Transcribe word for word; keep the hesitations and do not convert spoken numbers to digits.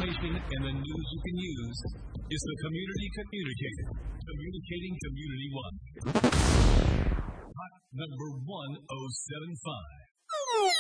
information and the news you can use is the Community Communicator. Communicating Community One. Hot number one oh seven five.